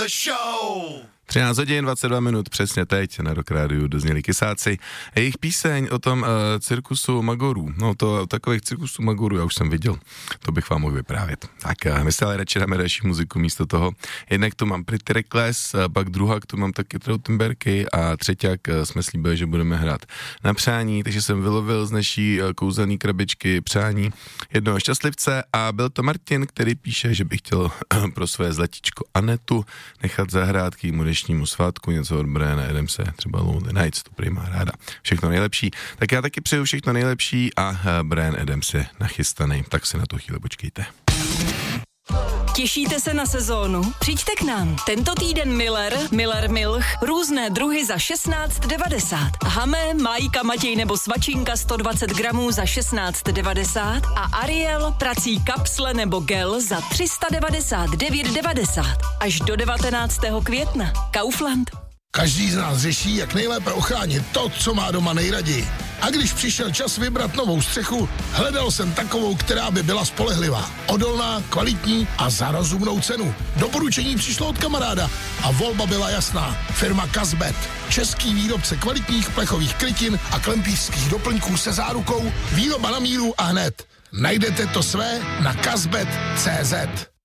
show! 13 hodin, 22 minut, přesně teď na Rock Rádiu dozněli Kysáci. Jejich píseň o tom cirkusu Magorů, no to takových cirkusů Magorů já už jsem viděl, to bych vám mohl vyprávět. Tak my se ale radši dáme další muziku místo toho. Jednak tu mám Pretty Reckless, pak druhák tu mám taky Trautenbergy a třeťák jsme slíbili, že budeme hrát na přání, takže jsem vylovil z naší kouzelný krabičky přání jednoho šťastlivce a byl to Martin, který píše, že by chtěl pro své zlatičko Anetu nechat zahrát k jímu dnešnímu svátku něco od Briana Adamse, třeba Lonely Nights, to prý má ráda. Všechno nejlepší. Tak já taky přeju všechno nejlepší a Brian Adams je nachystaný, tak se na to chvíli počkejte. Těšíte se na sezónu? Přijďte k nám. Tento týden Miller Milch, různé druhy za 16,90. Hamé, Majka, Matěj nebo svačinka 120 gramů za 16,90 a Ariel, prací kapsle nebo gel za 399,90. Až do 19. května. Kaufland. Každý z nás řeší, jak nejlépe ochránit to, co má doma nejraději. A když přišel čas vybrat novou střechu, hledal jsem takovou, která by byla spolehlivá, odolná, kvalitní a za rozumnou cenu. Doporučení přišlo od kamaráda a volba byla jasná. Firma Kazbet. Český výrobce kvalitních plechových krytin a klempířských doplňků se zárukou, výroba na míru a hned. Najdete to své na kazbet.cz.